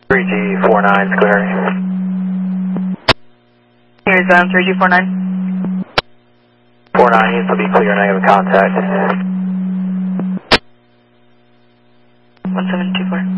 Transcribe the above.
3G49 is clear. Here's 3G49. 49 needs to be clear, negative contact.